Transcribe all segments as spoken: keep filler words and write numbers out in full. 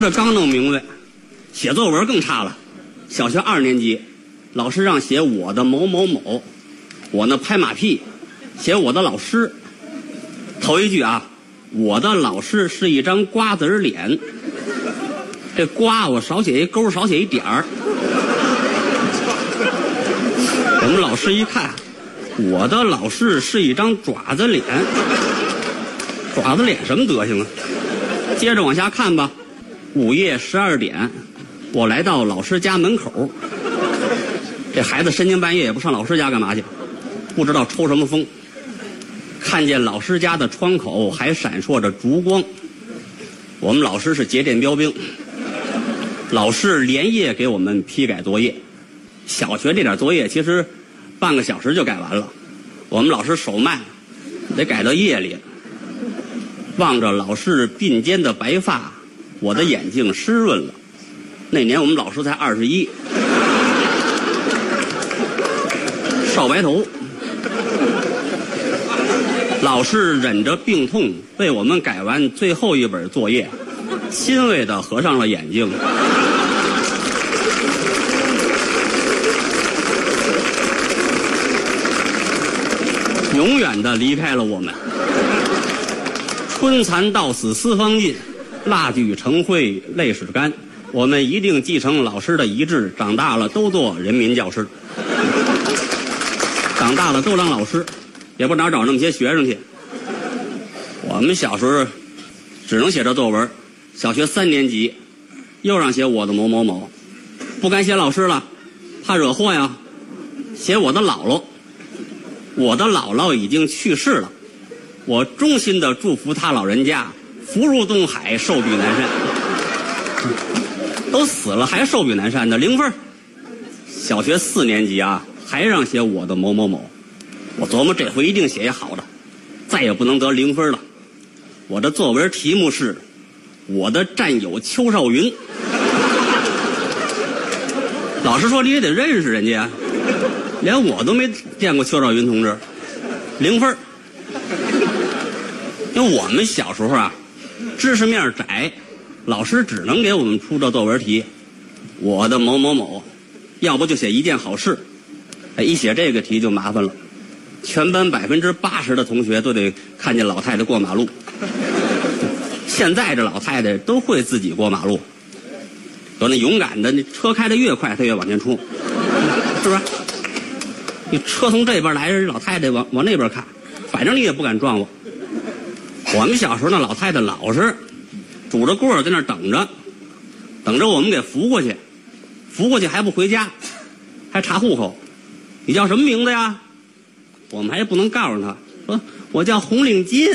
这刚弄明白，写作文更差了。小学二年级，老师让写我的某某某，我呢拍马屁，写我的老师。头一句啊，我的老师是一张瓜子脸。这瓜我少写一勾，少写一点儿。我们老师一看，我的老师是一张爪子脸。爪子脸什么德行啊？接着往下看吧。午夜十二点，我来到老师家门口。这孩子深更半夜也不上老师家干嘛去？不知道抽什么风。看见老师家的窗口还闪烁着烛光。我们老师是节电标兵。老师连夜给我们批改作业。小学这点作业其实半个小时就改完了，我们老师手慢，得改到夜里。望着老师鬓间的白发，我的眼睛湿润了。那年我们老师才二十一，少白头。老师忍着病痛为我们改完最后一本作业，欣慰地合上了眼睛。永远地离开了我们。春蚕到死丝方尽，蜡炬成灰泪始干。我们一定继承老师的遗志，长大了都做人民教师。长大了都当老师，也不哪找那么些学生去。我们小时候只能写这作文，小学三年级又让写我的某某某，不敢写老师了，怕惹祸呀，写我的姥姥。我的姥姥已经去世了，我衷心的祝福他老人家福如东海，寿比南山。都死了还寿比南山的，零分。小学四年级啊，还让写我的某某某，我琢磨这回一定写一好的，再也不能得零分了。我的作文题目是我的战友邱少云。老师说你也得认识人家，连我都没见过邱少云同志，零分。因为我们小时候啊，知识面窄，老师只能给我们出这作文题，我的某某某，要不就写一件好事。哎，一写这个题就麻烦了，全班百分之八十的同学都得看见老太太过马路。现在这老太太都会自己过马路，有那勇敢的，那车开得越快，她越往前冲，是不是？你车从这边来，老太太往往那边看，反正你也不敢撞我。我们小时候那老太太老实，拄着棍儿在那等着，等着我们给扶过去，扶过去还不回家，还查户口。你叫什么名字呀？我们还不能告诉他，说我叫红领巾。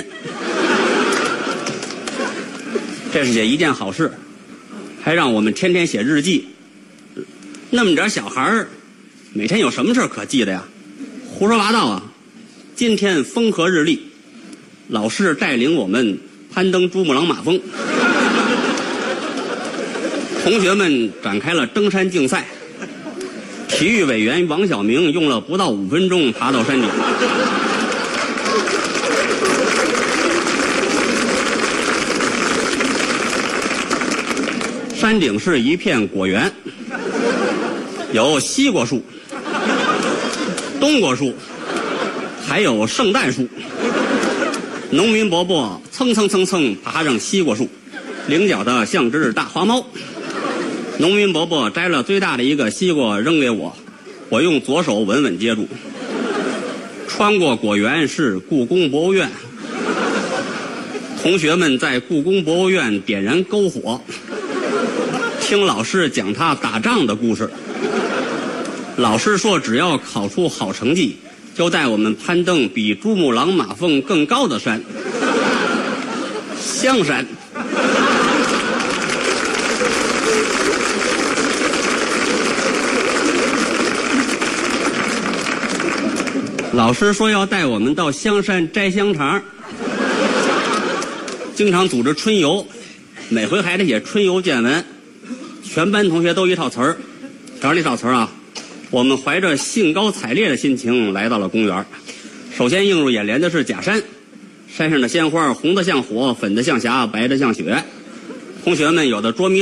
这是写一件好事，还让我们天天写日记。那么点小孩儿，每天有什么事可记的呀？胡说八道啊！今天风和日丽，老师带领我们攀登珠穆朗玛峰，同学们展开了登山竞赛。体育委员王晓明用了不到五分钟爬到山顶。山顶是一片果园，有西瓜树、冬瓜树，还有圣诞树。农民伯伯蹭蹭蹭蹭爬上西瓜树，菱角的像只大花猫。农民伯伯摘了最大的一个西瓜扔给我，我用左手稳稳接住。穿过果园是故宫博物院，同学们在故宫博物院点燃篝火，听老师讲他打仗的故事。老师说只要考出好成绩，就带我们攀登比珠穆朗玛峰更高的山，香山。老师说要带我们到香山摘香肠，经常组织春游，每回还得写春游见闻。全班同学都一套词儿，瞧这套词儿啊，我们怀着兴高采烈的心情来到了公园。首先映入眼帘的是假山，山上的鲜花红得像火，粉得像霞，白得像雪。同学们有的捉迷